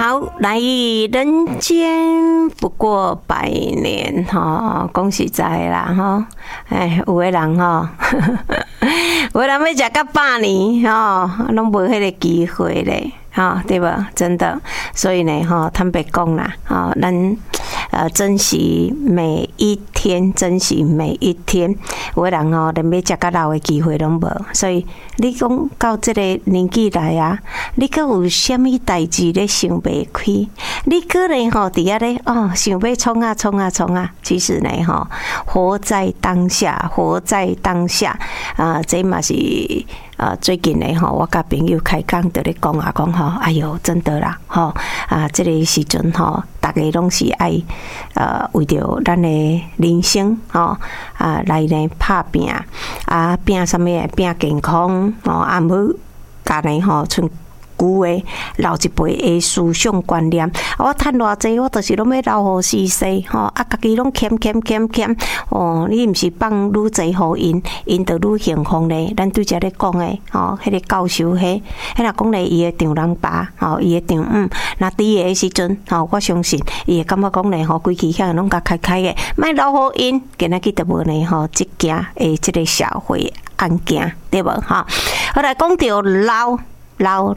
好，来人间不过百年哈，讲实在啦哈，有的人哈，有的人要食到100年哈，拢无迄个机会咧。对吧？真的，所以呢，坦白讲啦，咱珍惜每一天，珍惜每一天。有的人连要食到老的机会拢无，所以你讲到这个年纪来啊，你阁有啥物代志咧想袂开？你个人伫遐咧想要冲啊冲啊冲啊，其实呢活在当下，活在当下这嘛是。最近呢，我甲朋友开讲，就咧讲啊，讲哎哟，真的啦，这个时阵大家拢是爱为着咱的人生来呢拍拼拼什么？拼健康毋好甲呢剩。旧的老一辈的思想观念，我趁偌济，我就是拢要留互世世家己拢欠，你毋是放愈济互因就愈幸福咧。咱对遮咧讲的迄个教授迄若讲咧，伊的丈人爸伊的丈那低的时阵我相信伊会感觉讲咧规气遐拢甲开的，莫留互因，今仔日就无呢即件的即个社会案件，对无好来讲到老，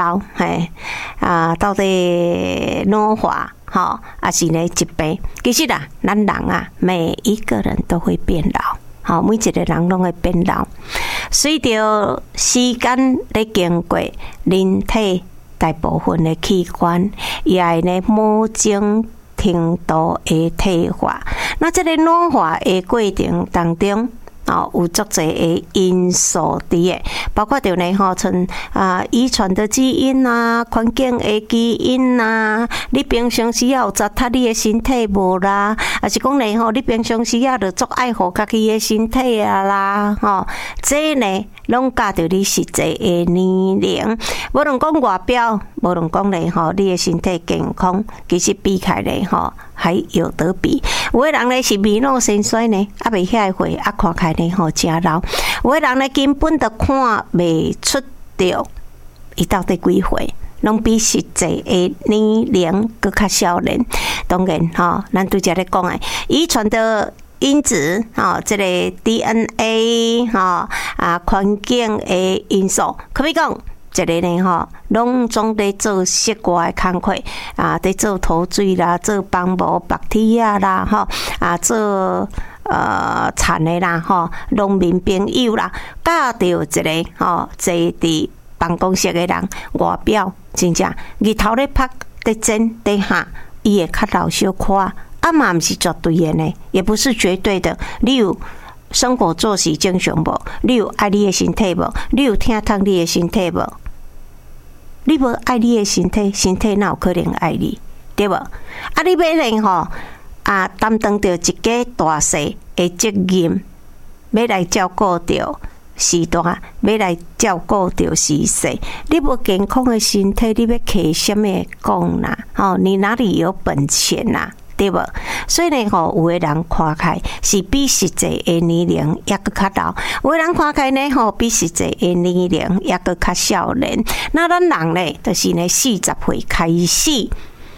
到底老化还是呢疾病？其实啦，咱人啊，每一个人都会变老，每一个人拢会变老。随着时间的经过，人体大部分的器官也会呢某种程度的退化。那这个老化的过程当中，有足侪的因素伫诶，包括着呢像遗传的基因啊、环境的基因啊，你平常时有糟蹋你的身体无啦，还是讲呢你平常时就足爱护家己的身体啊啦，这呢拢甲着你实际的年龄，无论讲外表，无论讲呢你的身体健康，其实比起来呢还有得比。有的人呢是面老身衰呢，未遐会看起来呢真老；有的人呢根本就看袂出着伊到底几岁，拢比实际的年龄搁较少年。当然咱对遮咧讲诶，遗传的因子这个 DNA 环境的因素，可比讲。一个呢拢总在做室外的工课在做涂水啦，做帮无白体啦做田的啦农民朋友啦，教到一个坐伫办公室的人，外表真正日头咧晒在真底下，伊会较老小可嘛毋是绝对的呢，也不是绝对的。你有生活作息正常无？你有爱你的身体无？你有疼痛你的身体无？你无爱你的身体，身体哪有可能爱你？对无？你要呢担当着一家大小的责任，要来照顾着时代，要来照顾着时势。你无健康的身体，你要摕什么讲啦？你哪里有本钱啦？对无？所以呢，有的人看起来是比实际的年龄也搁较老，有的人看起来呢，比实际的年龄也搁较少年。那咱人呢，就是呢40岁开始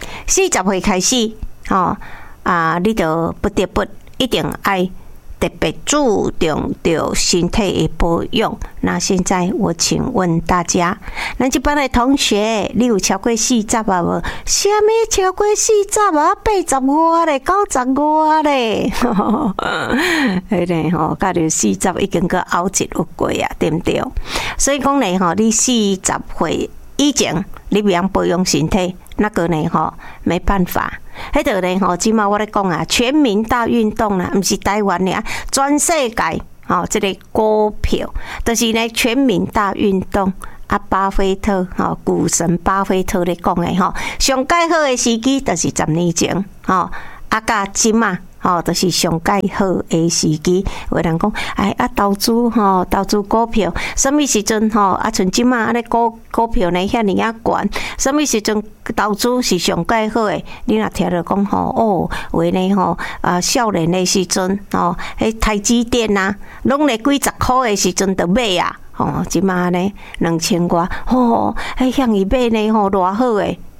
，40岁开始，你就不得不一定爱特别注重着身体的保养。那现在我请问大家，咱这班的同学，你有超过40啊无？什么超过40啊？80外咧，90外咧，迄个甲着40已经个熬一路过啊，对不对？所以讲咧你40岁以前你袂晓保养身体，那个呢没办法。迄个呢即马我咧讲啊，全民大运动啦，毋是台湾尔，全世界这个股票，就是呢全民大运动。巴菲特股神巴菲特咧讲诶上介好诶时机就是10年前甲即马就是上介好诶时机。有人讲投资股票，什么时阵像即马股票呢遐尼啊悬，什么时阵投资是上介好诶？你若听着讲有诶呢少年诶时阵迄台积电啊，拢咧几十箍诶时阵就买啊。即马呢2000多，迄向伊买呢偌好诶，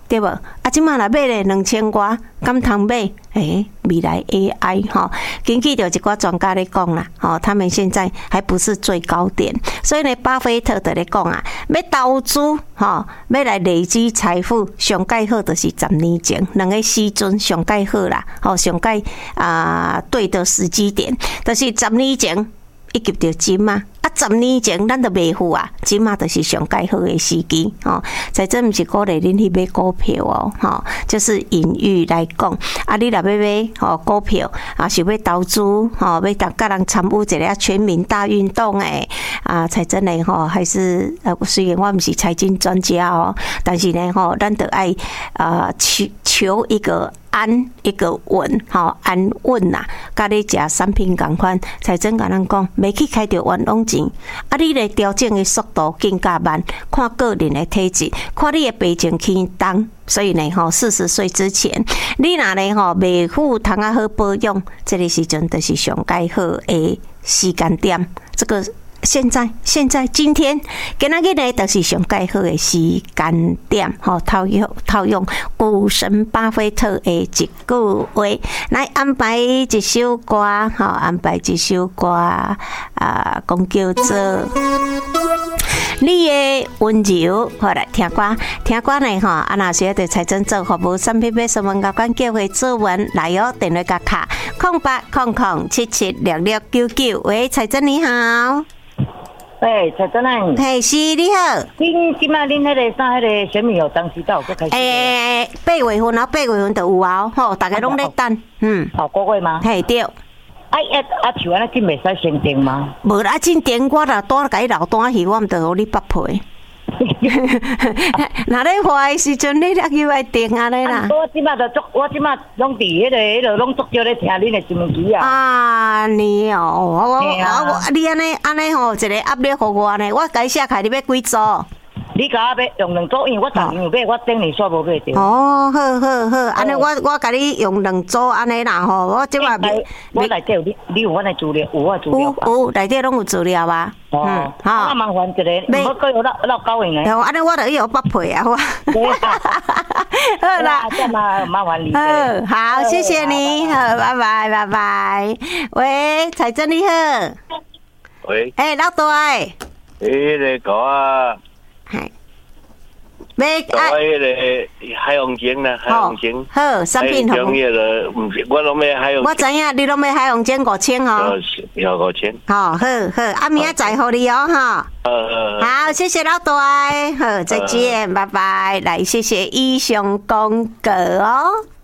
对不？即马来买咧2000多，敢通买？未来 AI 哈，根据着一寡专家咧讲啦，他们现在还不是最高点，所以呢，巴菲特就咧讲啊，要投资要来累积财富，上介好就是10年前2个时阵上介好啦，上介对的时机点，就是10年前。一及着金啊，10年前咱都袂付啊，金啊就是上介好的时机哦。在这毋是鼓励恁去买股票哦，就是隐喻来讲，你若要买股票想要投资要甲人参与一个全民大运动诶才真的还是虽然我毋是财经专家但是呢咱得爱求一个安一个稳，安稳呐，甲你食产品共款，才真甲咱讲，袂去开着冤枉钱。你咧调整的速度更加慢，看个人的体质，看你的病情轻重。所以呢，40岁之前，你若咧袂付通好保养，这个时阵就是上介好的时间点。这个。现在，今天，今仔日呢，就是上介好的时间点，套用股神巴菲特的一句话，来安排一首歌，安排一首歌，讲叫做你的温柔，好来听歌，呢若是对财政做服务，产品买什么甲关叫回作文来电话甲卡0800776699，喂，财政你好。 喂，蔡真人， 嘿，是你好。 今仔恁迄个啥，迄个选民有当时到开始。 8月份8月份就有大家拢咧等。 5个月吗？ 嘿，对。 像安尼真袂使先订吗？ 无啦，真订我啦，单甲伊留单去，我毋着互你捌配。若咧花的时阵，你才又来订安尼啦。 我即马拢伫迄个拢足少咧听恁的新闻机啊。 你我你安尼一个压力互我呢，我改写开你要几组？ 你甲我要用2组，因为我昨年有买，我顶年煞无买着。 好，安尼我甲你用2组安尼啦我即马我内底有你有我的资料，有我资料。 有内底拢有资料啊。 好，麻烦一个，唔好搁有闹高兴诶。 安尼我就有捌配啊，我。好啦， 这麻烦你。 好，谢谢你，好，拜拜。喂，财政你好。 喂。 老大。 你讲啊。 系， 做迄个海洋景啦，海洋景。 好，产品好。 我拢买海洋。 我知影，你拢买海洋景5000 要5000。 好，明仔载互你好，好，谢谢老大，好，再见，拜拜。来，谢谢以上讲过